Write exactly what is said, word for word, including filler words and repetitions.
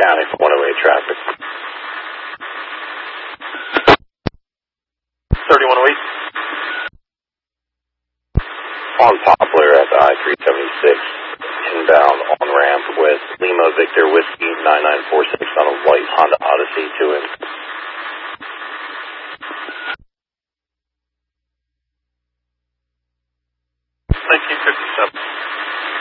County for one oh eight traffic. thirty-one oh eight. On Poplar at the I three seventy-six, inbound on ramp with Lima Victor Whiskey nine nine four six on a white Honda Odyssey to him.